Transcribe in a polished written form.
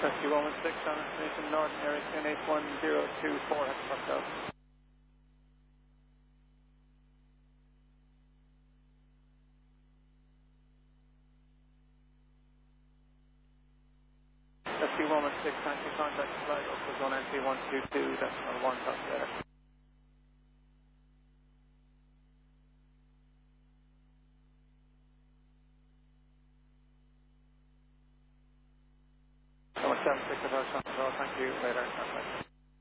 SQ116 on information Northern Area 108124 at Foxtel. SQ116 taxi contact flight up to zone NC122, decimal 1, copy there. So 76 about control, thank you, later.